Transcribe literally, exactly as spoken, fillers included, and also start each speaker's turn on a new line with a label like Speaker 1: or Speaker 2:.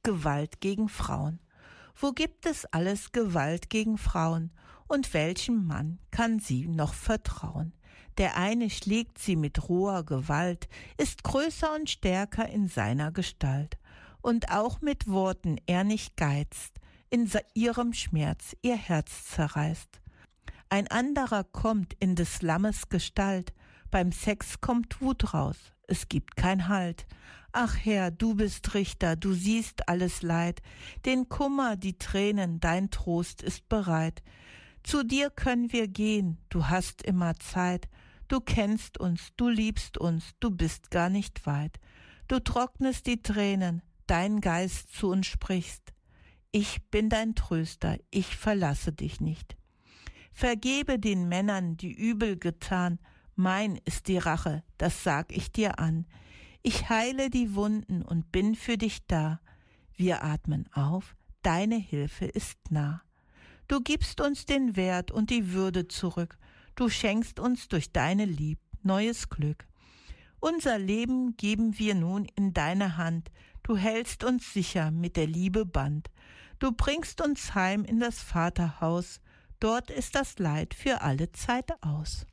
Speaker 1: Gewalt gegen Frauen. Wo gibt es alles Gewalt gegen Frauen? Und welchem Mann kann sie noch vertrauen? Der eine schlägt sie mit roher Gewalt, ist größer und stärker in seiner Gestalt. Und auch mit Worten er nicht geizt, in ihrem Schmerz ihr Herz zerreißt. Ein anderer kommt in des Lammes Gestalt, beim Sex kommt Wut raus, es gibt kein Halt. Ach Herr, du bist Richter, du siehst alles Leid, den Kummer, die Tränen, dein Trost ist bereit. Zu dir können wir gehen, du hast immer Zeit, du kennst uns, du liebst uns, du bist gar nicht weit. Du trocknest die Tränen, dein Geist zu uns sprichst. Ich bin dein Tröster, ich verlasse dich nicht. Vergebe den Männern, die übel getan, mein ist die Rache, das sag ich dir an. Ich heile die Wunden und bin für dich da. Wir atmen auf, deine Hilfe ist nah. Du gibst uns den Wert und die Würde zurück. Du schenkst uns durch deine Lieb neues Glück. Unser Leben geben wir nun in deine Hand. Du hältst uns sicher mit der Liebe Band. Du bringst uns heim in das Vaterhaus. Dort ist das Leid für alle Zeit aus.